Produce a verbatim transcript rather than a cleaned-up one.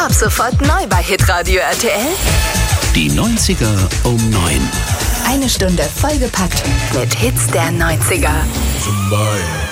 Ab sofort neu bei Hitradio R T L. Die neunziger um neun. Eine Stunde vollgepackt mit Hits der neunziger. Zum Beispiel